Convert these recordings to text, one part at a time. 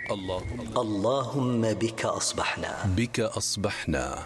اللهم بك أصبحنا.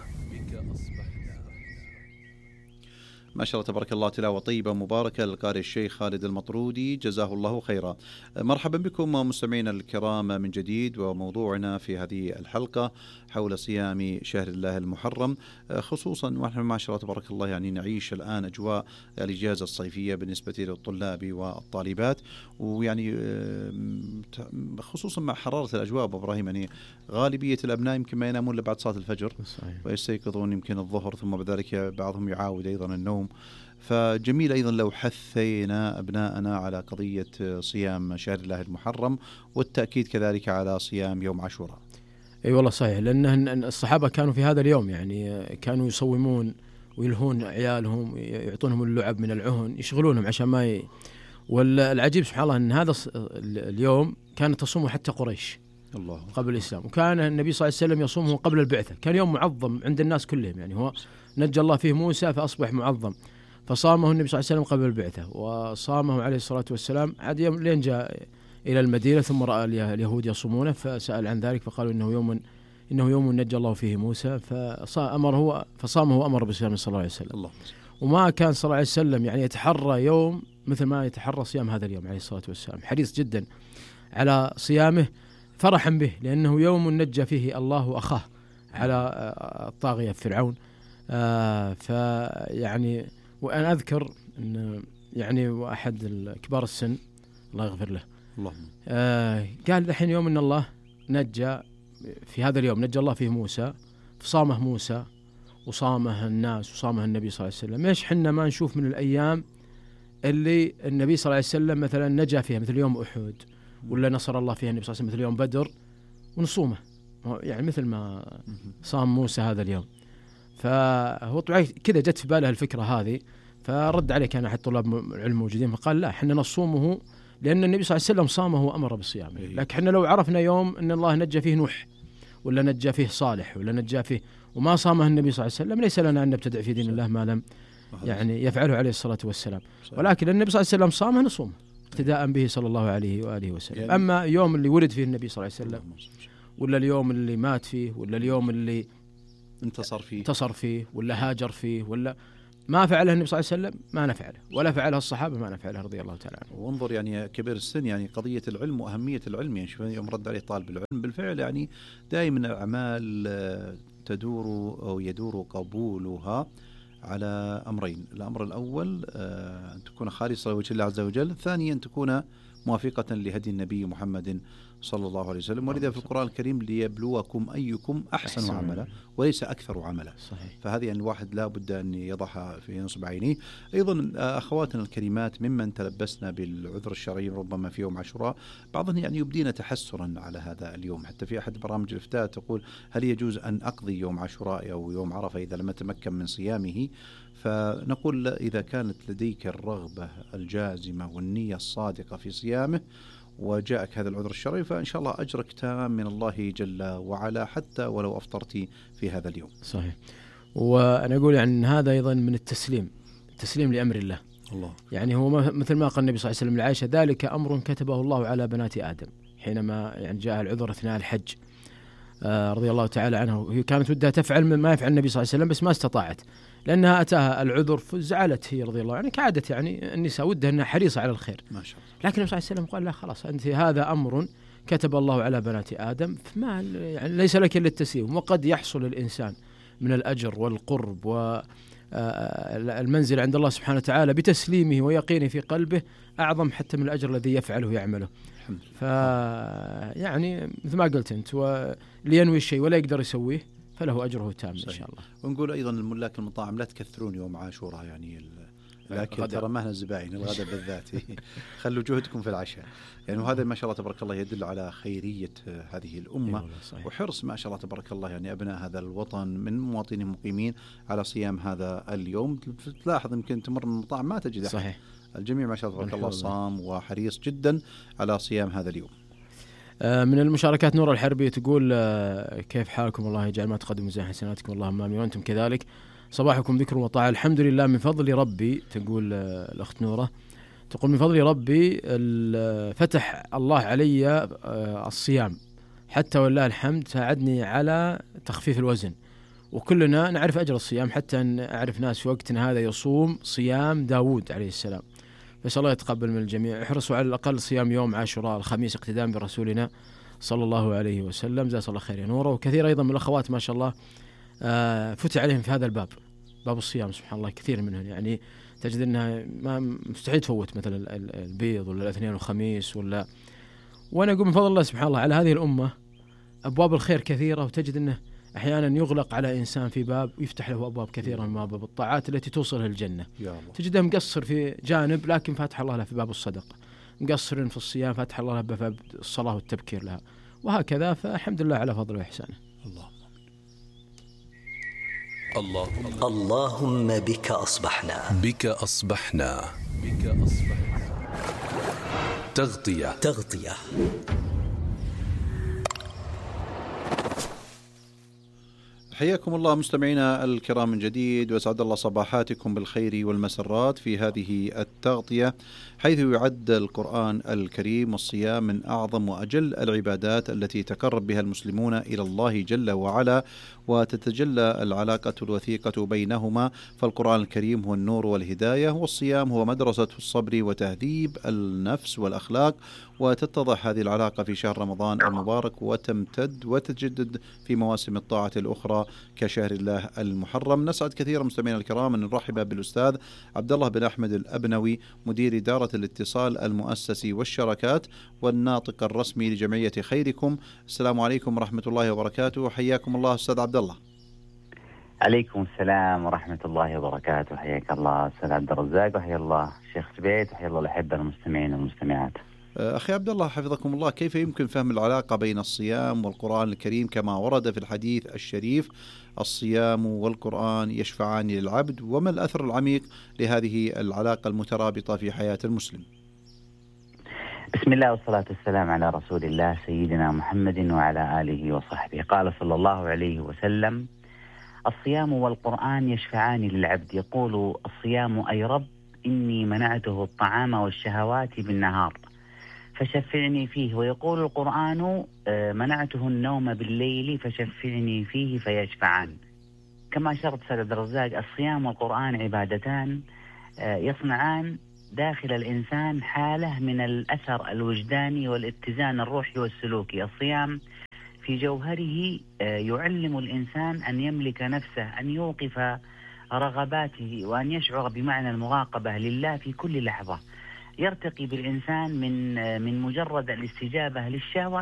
ما شاء الله تبارك الله، تلاوة طيبة مباركة للقارئ الشيخ خالد المطرودي جزاه الله خيرا. مرحبا بكم مستمعينا الكرام من جديد، وموضوعنا في هذه الحلقة حول صيام شهر الله المحرم، خصوصا ونحن ما شاء الله تبارك الله يعني نعيش الآن أجواء الإجازة الصيفية بالنسبة للطلاب والطالبات، ويعني خصوصا مع حرارة الأجواء أبو إبراهيم، يعني غالبية الأبناء يمكن ما ينامون بعد صلاة الفجر ويستيقظون يمكن الظهر، ثم بذلك بعضهم يعاود أيضا النوم. فجميل أيضا لو حثينا أبناءنا على قضية صيام شهر الله المحرم، والتأكيد كذلك على صيام يوم عاشوراء. أي والله صحيح، لأن الصحابة كانوا في هذا اليوم يعني كانوا يصومون ويلهون عيالهم، يعطونهم اللعب من العهن، يشغلونهم عشان ما والعجيب سبحان الله أن هذا اليوم كانت تصومه حتى قريش الله قبل الإسلام، وكان النبي صلى الله عليه وسلم يصومه قبل البعثة، كان يوم معظم عند الناس كلهم، يعني هو نجى الله فيه موسى فأصبح معظم، فصامه النبي صلى الله عليه وسلم قبل البعثة، وصامه عليه الصلاة والسلام عاد يوم لين جاء إلى المدينة، ثم رأى اليهود يصومونه فسأل عن ذلك، فقالوا إنه يوم نجى الله فيه موسى، فصامه وأمر بالصيام صلى الله عليه وسلم الله. وما كان صلى الله عليه وسلم يعني يتحرى يوم مثل ما يتحرى صيام هذا اليوم عليه الصلاة والسلام، حريص جدا على صيامه فرحا به، لأنه يوم نجى فيه الله وأخاه على الطاغية فرعون. فيعني وأنا أذكر أن يعني واحد الكبار السن الله يغفر له قال الحين يوم أن الله نجى في هذا اليوم، نجى الله فيه موسى، فصامه موسى وصامه الناس وصامه النبي صلى الله عليه وسلم. ليش حنا ما نشوف من الأيام اللي النبي صلى الله عليه وسلم مثلا نجا فيها، مثل يوم أحد، ولا نصر الله فيها النبي صلى الله عليه وسلم مثل يوم بدر، ونصومه يعني مثل ما صام موسى هذا اليوم. فهو طبعا كذا جت في باله الفكرة هذه، فرد عليه كان أحد طلاب العلم موجودين فقال لا، حنا نصومه لأن النبي صلى الله عليه وسلم صامه وأمر بالصيام، لكن حنا لو عرفنا يوم أن الله نجى فيه نوح ولا نجى فيه صالح ولا نجى فيه وما صامه النبي صلى الله عليه وسلم، ليس لنا أن نبتدع في دين الله ما لم يعني يفعله عليه الصلاة والسلام، ولكن النبي صلى الله عليه وسلم صامه نصومه اقتداء به صلى الله عليه وآله وسلم. يعني أما يوم اللي ولد فيه النبي صلى الله عليه وسلم، ولا اليوم اللي مات فيه، ولا اليوم اللي انتصر فيه، ولا هاجر فيه، ولا ما فعله النبي صلى الله عليه وسلم ما نفعله، ولا فعله الصحابة ما نفعله رضي الله تعالى عنه. وانظر يعني كبير السن، يعني قضية العلم وأهمية العلم، يعني شوف يوم رد عليه طالب العلم بالفعل، يعني دائما الأعمال تدور أو يدور قبولها على أمرين: الأمر الأول أن تكون خالصة لوجه الله عز وجل، ثانيا أن تكون موافقة لهدي النبي محمد صلى الله عليه وسلم، ولذا في القرآن الكريم ليبلوكم أيكم أحسن عملا وليس أكثر عملا. صحيح. فهذه يعني الواحد لا بد أن يضعها في نصب عينيه. أيضا أخواتنا الكريمات ممن تلبسنا بالعذر الشرعي ربما في يوم عاشوراء، بعضهم يعني يبدين تحسرا على هذا اليوم، حتى في أحد برامج الإفتاء تقول هل يجوز أن أقضي يوم عاشوراء أو يوم عرفة إذا لم أتمكن من صيامه؟ فنقول إذا كانت لديك الرغبة الجازمة والنية الصادقة في صيامه وجاءك هذا العذر الشرعي، فإن شاء الله أجرك تام من الله جل وعلا حتى ولو أفطرت في هذا اليوم. صحيح. وأنا أقول يعني هذا أيضا من التسليم لأمر الله. يعني هو مثل ما قال النبي صلى الله عليه وسلم لعائشة: ذلك أمر كتبه الله على بنات آدم، حينما يعني جاء العذر أثناء الحج رضي الله تعالى عنه، هي كانت ودها تفعل ما يفعل النبي صلى الله عليه وسلم بس ما استطاعت، لأنها أتاها العذر فزعلت هي رضي الله عنها، كعادة يعني النساء ودها أنها حريصة على الخير ما شاء الله. لكن النبي صلى الله عليه وسلم قال لا خلاص، أنت هذا أمر كتب الله على بنات آدم، فما يعني ليس لك إلا التسليم، وقد يحصل الإنسان من الأجر والقرب والمنزل عند الله سبحانه وتعالى بتسليمه ويقينه في قلبه أعظم حتى من الأجر الذي يفعله يعمله. يعني مثل ما قلت أنت، ولينوي الشيء ولا يقدر يسويه فله أجره تام إن شاء الله. ونقول أيضا الملاك المطاعم لا تكثرون يوم عاشوراء، يعني لكن ترى ما هنا الزبائن الغداء بالذات خلوا جهدكم في العشاء يعني، وهذا ما شاء الله تبارك الله يدل على خيرية هذه الأمة وحرص ما شاء الله تبارك الله يعني أبناء هذا الوطن من مواطنين المقيمين على صيام هذا اليوم. تلاحظ يمكن تمر من المطاعم ما تجد صحيح. الجميع ما شاء الله تبارك الله صام وحريص جدا على صيام هذا اليوم. من المشاركات نور الحربي تقول كيف حالكم، الله يجعل ما تقدم ميزان حسناتكم اللهم آمين وأنتم كذلك، صباحكم ذكر وطاعة الحمد لله من فضل ربي. تقول الأخت نورة تقول من فضل ربي فتح الله علي الصيام حتى ولله الحمد ساعدني على تخفيف الوزن. وكلنا نعرف أجر الصيام، حتى أن أعرف ناس في وقتنا هذا يصوم صيام داود عليه السلام. بس الله يتقبل من الجميع. احرصوا على الأقل صيام يوم عاشوراء الخميس اقتداء برسولنا صلى الله عليه وسلم، جزاه الله خير نوره. وكثير أيضا من الأخوات ما شاء الله فتح عليهم في هذا الباب، باب الصيام، سبحان الله كثير منهم يعني تجد أنها ما مستحيل تفوت مثلا البيض ولا الاثنين والخميس ولا. وأنا أقول من فضل الله سبحان الله على هذه الأمة أبواب الخير كثيرة، وتجد أنه أحيانا يغلق على إنسان في باب ويفتح له أبواب كثيرة من أبواب الطاعات التي توصله الجنة. تجده مقصر في جانب لكن فتح الله له في باب الصدقة، مقصر في الصيام فتح الله له باب الصلاة والتبكير لها، وهكذا. فالحمد لله على فضله وإحسانه. اللهم بك أصبحنا، بك أصبحنا، تغطية. حياكم الله مستمعينا الكرام من جديد، وسعد الله صباحاتكم بالخير والمسرات في هذه التغطية، حيث يعد القرآن الكريم والصيام من أعظم وأجل العبادات التي تقرب بها المسلمون إلى الله جل وعلا، وتتجلى العلاقة الوثيقة بينهما. فالقرآن الكريم هو النور والهداية، والصيام هو مدرسة الصبر وتهذيب النفس والأخلاق. وتتضح هذه العلاقة في شهر رمضان المبارك، وتمتد وتجدد في مواسم الطاعة الأخرى كشهر الله المحرم. نسعد كثيرا مستمعينا الكرام أن نرحب بالأستاذ عبد الله بن أحمد الأبنوي، مدير إدارة الاتصال المؤسسي والشراكات والناطق الرسمي لجمعية خيركم. السلام عليكم ورحمة الله وبركاته، حياكم الله أستاذ عبد الله. عليكم السلام ورحمة الله وبركاته، حياك الله أستاذ عبد الرزاق، وحيا الله شيخ جبيت، وحيا الله الأحبة المستمعين والمستمعات. أخي عبد الله حفظكم الله، كيف يمكن فهم العلاقة بين الصيام والقرآن الكريم كما ورد في الحديث الشريف: الصيام والقرآن يشفعان للعبد؟ وما الأثر العميق لهذه العلاقة المترابطة في حياة المسلم؟ بسم الله والصلاة والسلام على رسول الله سيدنا محمد وعلى آله وصحبه. قال صلى الله عليه وسلم: الصيام والقرآن يشفعان للعبد. يقول الصيام: أي رب إني منعته الطعام والشهوات بالنهار فشفعني فيه. ويقول القرآن: منعته النوم بالليل فشفعني فيه فيشفعان. كما شرط سيد عبد الرزاق، الصيام والقرآن عبادتان يصنعان داخل الإنسان حالة من الأثر الوجداني والاتزان الروحي والسلوكي. الصيام في جوهره يعلم الإنسان أن يملك نفسه، أن يوقف رغباته، وأن يشعر بمعنى المراقبة لله في كل لحظة. يرتقي بالإنسان من مجرد الاستجابة للشهوة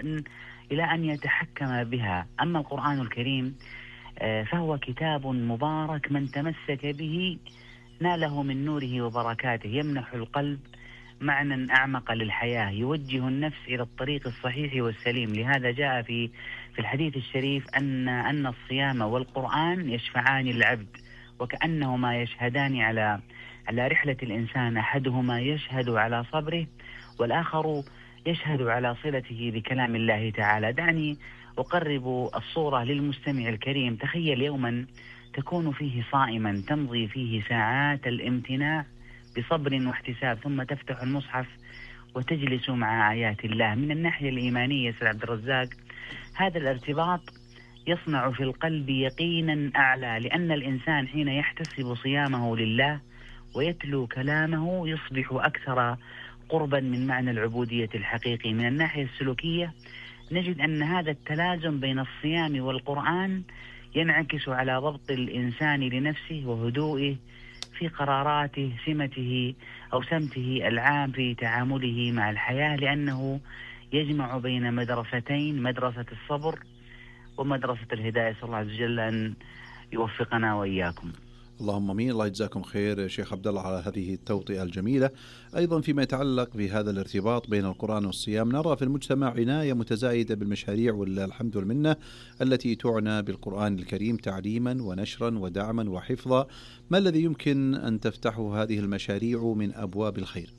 إلى أن يتحكم بها. أما القرآن الكريم فهو كتاب مبارك، من تمسك به ناله من نوره وبركاته، يمنح القلب معنى أعمق للحياة، يوجه النفس إلى الطريق الصحيح والسليم. لهذا جاء في الحديث الشريف أن الصيام والقرآن يشفعان للعبد، وكأنهما يشهدان على رحلة الإنسان، أحدهما يشهد على صبره والآخر يشهد على صلته بكلام الله تعالى. دعني أقرب الصورة للمستمع الكريم. تخيل يوما تكون فيه صائما، تمضي فيه ساعات الامتناع بصبر واحتساب، ثم تفتح المصحف وتجلس مع آيات الله. من الناحية الإيمانية سيد عبد الرزاق، هذا الارتباط يصنع في القلب يقينا أعلى، لأن الإنسان حين يحتسب صيامه لله ويتلو كلامه يصبح أكثر قربا من معنى العبودية الحقيقي. من الناحية السلوكية نجد أن هذا التلازم بين الصيام والقرآن ينعكس على ضبط الإنسان لنفسه وهدوئه في قراراته، سمته أو سمته العام في تعامله مع الحياة، لأنه يجمع بين مدرستين: مدرسة الصبر ومدرسة الهداية. صلى الله عز وجل أن يوفقنا وإياكم. اللهم امين. الله يجزاكم خير شيخ عبد الله على هذه التوطئة الجميلة. ايضا فيما يتعلق بهذا الارتباط بين القرآن والصيام، نرى في المجتمع عناية متزايدة بالمشاريع ولله الحمد والمنة التي تعنى بالقرآن الكريم تعليما ونشرا ودعما وحفظا. ما الذي يمكن ان تفتحه هذه المشاريع من ابواب الخير؟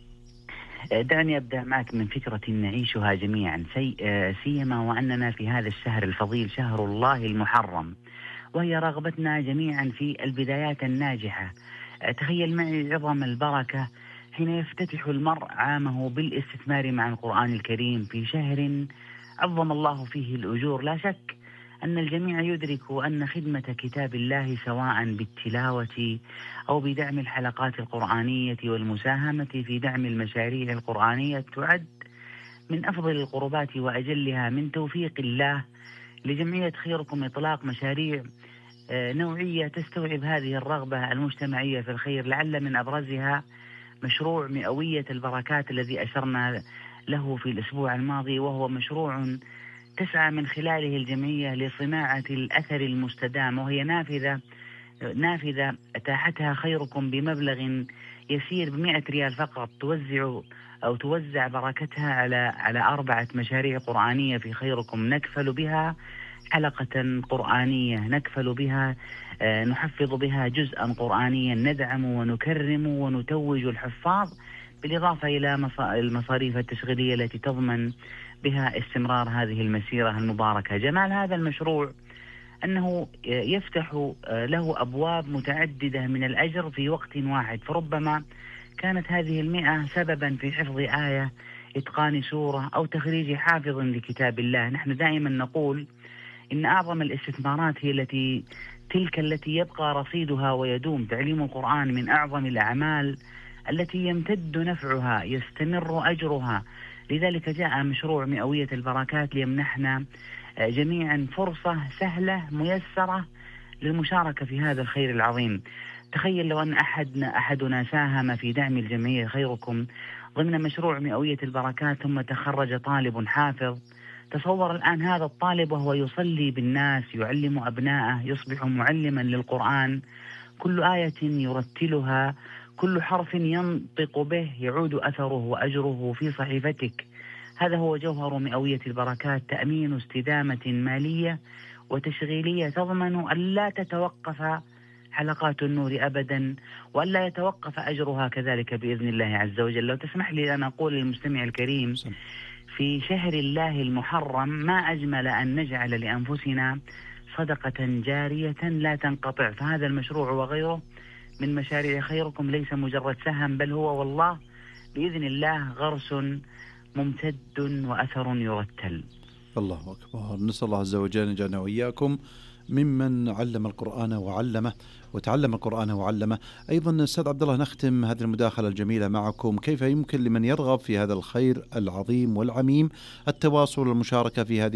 دعني أبدأ معك من فكرة نعيشها جميعا، سيما وأننا في هذا الشهر الفضيل، شهر الله المحرم، وهي رغبتنا جميعا في البدايات الناجحة. تخيل معي عظم البركة حين يفتتح المرء عامه بالاستثمار مع القرآن الكريم في شهر عظم الله فيه الأجور. لا شك أن الجميع يدرك أن خدمة كتاب الله سواء بالتلاوة أو بدعم الحلقات القرآنية والمساهمة في دعم المشاريع القرآنية تعد من أفضل القربات وأجلها من توفيق الله لجمعية خيركم إطلاق مشاريع نوعية تستوعب هذه الرغبة المجتمعية في الخير. لعل من أبرزها مشروع مئوية البركات الذي أشرنا له في الأسبوع الماضي، وهو مشروع تسعى من خلاله الجمعية لصناعة الأثر المستدام، وهي نافذة أتاحتها خيركم بمبلغ يسير ب100 ريال فقط، توزع بركتها على 4 مشاريع قرآنية في خيركم، نكفل بها حلقة قرآنية، نكفل بها نحفظ بها جزءا قرآنيا، ندعم ونكرم ونتوج الحفاظ، بالإضافة إلى المصاريف التشغيلية التي تضمن بها استمرار هذه المسيرة المباركة. جمال هذا المشروع أنه يفتح له أبواب متعددة من الأجر في وقت واحد، فربما كانت هذه 100 سببا في حفظ آية، إتقان سورة، أو تخريج حافظ لكتاب الله. نحن دائما نقول إن أعظم الاستثمارات هي تلك التي يبقى رصيدها ويدوم. تعليم القرآن من أعظم الأعمال التي يمتد نفعها، يستمر أجرها. لذلك جاء مشروع مئوية البركات ليمنحنا جميعا فرصة سهلة ميسرة للمشاركة في هذا الخير العظيم. تخيل لو أن أحدنا ساهم في دعم الجمعية خيركم ضمن مشروع مئوية البركات ثم تخرج طالب حافظ. تصور الآن هذا الطالب وهو يصلي بالناس، يعلم أبنائه، يصبح معلما للقرآن، كل آية يرتلها، كل حرف ينطق به يعود أثره وأجره في صحيفتك. هذا هو جوهر مئوية البركات، تأمين استدامة مالية وتشغيلية تضمن أن لا تتوقف حلقات النور أبدا، وأن لا يتوقف أجرها كذلك بإذن الله عز وجل. لو تسمح لي أن أقول للمستمع الكريم، في شهر الله المحرم ما أجمل أن نجعل لأنفسنا صدقة جارية لا تنقطع. فهذا المشروع وغيره من مشاريع خيركم ليس مجرد سهم، بل هو والله بإذن الله غرس ممتد وأثر يرتل. الله أكبر. نسأل الله عز وجل أن يجعلنا وإياكم ممن علم القرآن وعلمه وتعلم القرآن وعلمه. أيضا أستاذ عبد الله، نختم هذه المداخلة الجميلة معكم، كيف يمكن لمن يرغب في هذا الخير العظيم والعميم التواصل والمشاركة في هذه